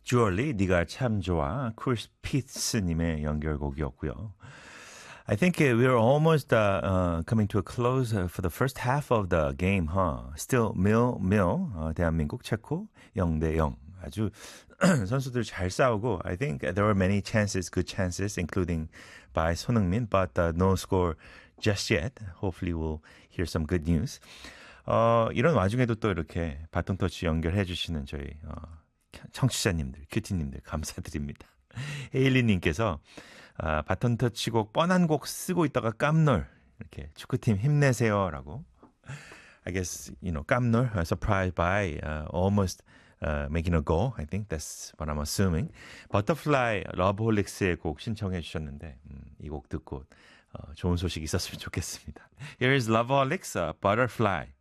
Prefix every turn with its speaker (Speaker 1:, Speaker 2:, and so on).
Speaker 1: 주얼리 네가 참 좋아. 크리스피츠님의 연결곡이었고요. I think we're almost coming to a close for the first half of the game, huh? Still 밀 대한민국 체코 0대0. 아주 선수들 잘 싸우고 I think there were many chances, good chances, including by 손흥민, but no score just yet. Hopefully we'll hear some good news. 이런 와중에도 또 이렇게 바통 터치 연결해 주시는 저희 청취자님들, 큐티님들 감사드립니다. 헤일리님께서 바톤 터치곡 뻔한 곡 쓰고 있다가 깜놀 이렇게 축구팀 힘내세요라고. I guess 깜놀 surprised by almost making a goal. I think that's what I'm assuming. Butterfly 러브홀릭스의 곡 신청해 주셨는데 이 곡 듣고 좋은 소식 있었으면 좋겠습니다. Here is Loveholics, Butterfly.